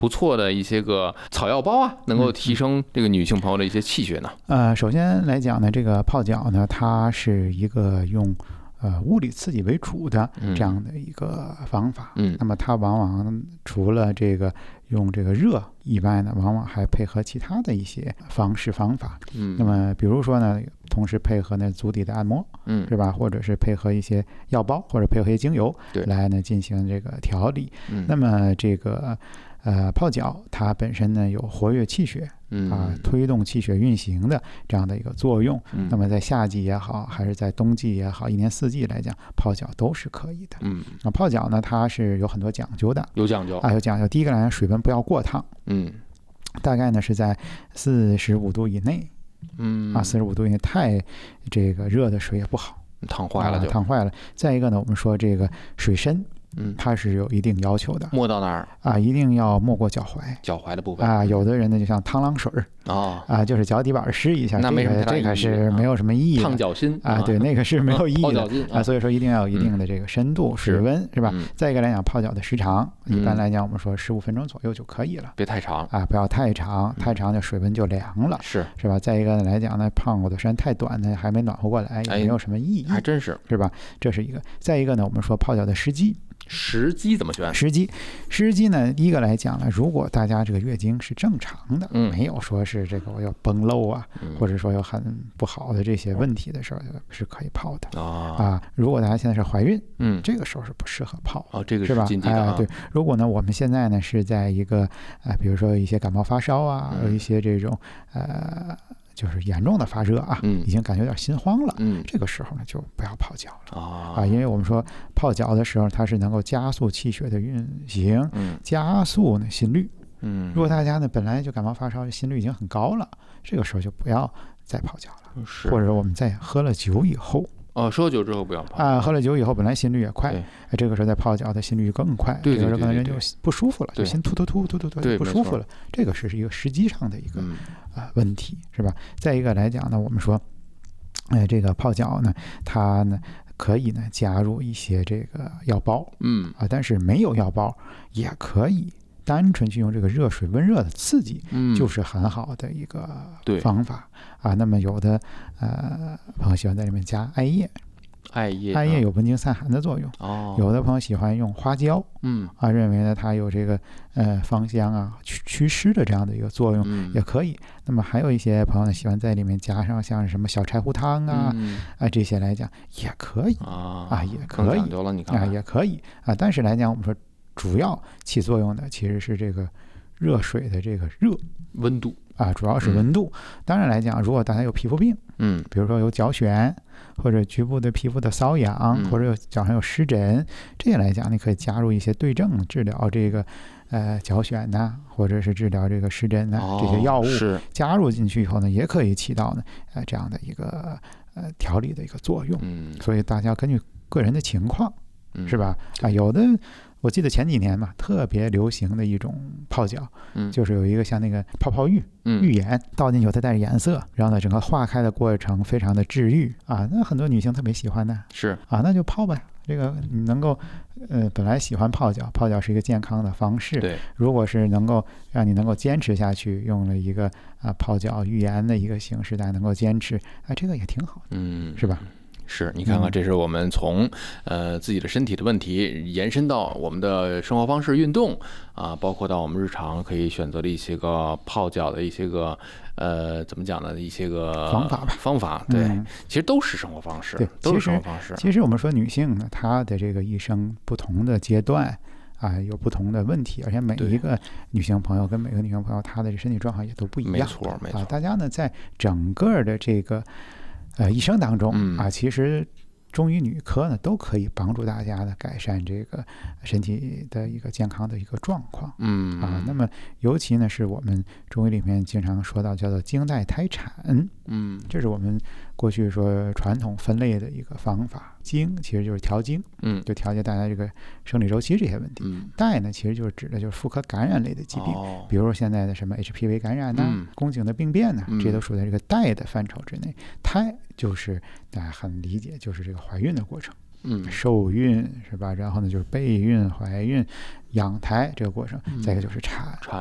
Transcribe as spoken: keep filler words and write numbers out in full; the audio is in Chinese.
不错的一些个草药包啊，能够提升这个女性朋友的一些气血呢？ 呃，首先来讲呢，这个泡脚呢，它是一个用呃物理刺激为主的这样的一个方法。 嗯， 那么它往往除了这个用这个热以外呢，往往还配合其他的一些方式方法。 嗯， 那么比如说呢，同时配合呢足底的按摩， 嗯， 是吧？或者是配合一些药包，或者配合一些精油， 对， 来呢进行这个调理。 嗯， 那么这个呃泡脚它本身呢有活跃气血。啊，推动气血运行的这样的一个作用。 嗯， 那么在夏季也好，还是在冬季也好，一年四季来讲，泡脚都是可以的。 嗯， 那泡脚呢，它是有很多讲究的， 有讲究啊，有讲究。第一个来讲，水温不要过烫， 嗯， 大概呢是在四十五度以内。 嗯， 啊，四十五度以内太这个热的水也不好， 烫坏了就、 啊、烫坏了。再一个呢，我们说这个水深。 嗯， 它是有一定要求的， 没到哪儿啊？一定要没过脚踝， 脚踝的部分啊。有的人呢，就像螳螂水啊， 啊，就是脚底板湿一下， 那没什么这个、这个是没有什么意义的。 烫脚心啊，对，那个是没有意义的啊。 所以说一定要有一定的这个深度、水温，是吧？再一个来讲，泡脚的时长，一般来讲，我们说十五分钟左右就可以了， 别太长啊，不要太长，太长的水温就凉了， 是是吧？再一个来讲呢，泡的时间太短呢，还没暖和过来，也没有什么意义， 还真是， 是吧？这是一个。再一个呢，我们说泡脚的时机。 时机怎么选？ 时机，时机呢？第一个来讲呢，如果大家这个月经是正常的， 嗯， 没有说是这个我要崩漏啊， 嗯、 或者说有很不好的这些问题的时候，是可以泡的啊。 啊，如果大家现在是怀孕， 嗯， 这个时候是不适合泡哦，这个是吧？ 禁忌的啊、 哎，对。如果呢，我们现在呢是在一个啊、呃，比如说一些感冒发烧啊，有、嗯、一些这种呃。就是严重的发热啊， 嗯， 已经感觉有点心慌了， 嗯， 这个时候呢就不要泡脚了啊， 啊，因为我们说泡脚的时候，它是能够加速气血的运行， 嗯， 加速呢心率， 嗯， 如果大家呢本来就感冒发烧，心率已经很高了，这个时候就不要再泡脚了， 是， 或者说我们在喝了酒以后。 哦，喝酒之后不要泡啊，喝了酒以后本来心率也快，哎，这个时候再泡脚的心率就更快， 对对对对对， 这个时候可能人就不舒服了，就心突突突突突突不舒服了，这个是一个时机上的一个、 嗯、 呃问题，是吧？再一个来讲呢，我们说，哎，这个泡脚呢，它呢可以呢加入一些这个药包， 嗯啊，但是没有药包也可以。单纯去用这个热水温热的刺激， 嗯， 就是很好的一个方法、 嗯、 啊。那么有的呃朋友喜欢在里面加艾叶， 艾叶艾叶有温经散寒的作用。 哦， 有的朋友喜欢用花椒， 嗯啊，认为呢它有这个呃芳香啊、祛祛湿的这样的一个作用， 嗯、 也可以。那么还有一些朋友呢喜欢在里面加上像什么小柴胡汤啊， 嗯、 啊这些来讲也可以啊， 啊也可以了，你看啊也可以啊。但是来讲，我们说。主要起作用的其实是这个热水的这个热温度啊，主要是温度。嗯、当然来讲，如果大家有皮肤病， 嗯， 比如说有脚癣或者局部的皮肤的瘙痒， 嗯、 或者有脚上有湿疹，这些来讲，你可以加入一些对症治疗这个呃脚癣呐、啊，或者是治疗这个湿疹呐、啊哦、 这些药物是加入进去以后呢，也可以起到呢呃这样的一个呃调理的一个作用。 嗯， 所以大家根据个人的情况， 嗯、 是吧？啊，有的。我记得前几年嘛，特别流行的一种泡脚， 嗯， 就是有一个像那个泡泡浴， 嗯， 浴盐倒进去它带着颜色，然后呢，整个化开的过程非常的治愈啊，那很多女性特别喜欢的， 是啊，那就泡吧。这个你能够，呃，本来喜欢泡脚，泡脚是一个健康的方式， 对， 如果是能够让你能够坚持下去，用了一个啊泡脚浴盐的一个形式，大家能够坚持，啊，这个也挺好的， 嗯， 是吧？ 是你看看，这是我们从呃自己的身体的问题延伸到我们的生活方式、运动啊，包括到我们日常可以选择的一些个泡脚的一些个呃怎么讲呢？一些个方法吧， 方法对， 嗯、 其实都是生活方式， 对， 都是生活方式。 其实我们说女性呢，她的这个一生不同的阶段啊，有不同的问题，而且每一个女性朋友跟每个女性朋友她的身体状况也都不一样， 没错没错啊。大家呢在整个的这个。呃，一生当中、 嗯、 啊，其实中医女科呢都可以帮助大家的改善这个身体的一个健康的一个状况， 嗯啊，那么尤其呢是我们中医里面经常说到叫做经带胎产， 嗯， 这是我们过去说传统分类的一个方法。经其实就是调经， 嗯， 就调节大家这个生理周期这些问题。 嗯， 带呢其实就是指的就是妇科感染类的疾病， 哦、 比如现在的什么 H P V 感染呐、 嗯、 宫颈的病变呐、 嗯， 这些都属于在这个带的范畴之内。胎就是大家很理解，就是这个怀孕的过程。 嗯， 受孕是吧？然后呢就是备孕、怀孕、养胎这个过程，再一个就是产。 产